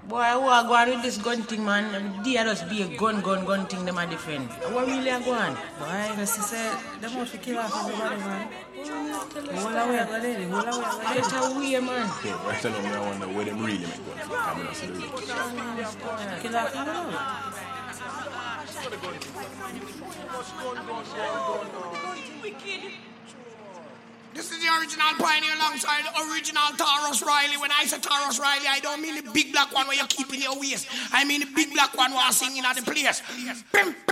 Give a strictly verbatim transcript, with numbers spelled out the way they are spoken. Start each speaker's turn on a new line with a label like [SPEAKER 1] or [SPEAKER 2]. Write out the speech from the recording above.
[SPEAKER 1] Boy, who are going with this gun thing, man? They just be a gun, gun, gun thing them a defend. What really are going?
[SPEAKER 2] Boy, the sister, them want to kill off everybody, man. Hold away, I got lady. Hold away, I got lady.
[SPEAKER 1] Get away, man.
[SPEAKER 3] Yeah, right now, I wonder where them really make guns from. I'm not saying
[SPEAKER 2] Kill off everybody.
[SPEAKER 4] This is the original Pioneer alongside the original Taurus Riley. When I say Taurus Riley, I don't mean the big black one where you keep in your waist. I mean the big black one where I'm singing at the place. Pimp.